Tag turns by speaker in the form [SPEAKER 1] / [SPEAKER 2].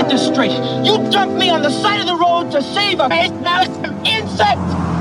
[SPEAKER 1] this straight. You dumped me on the side of the road to save a insect.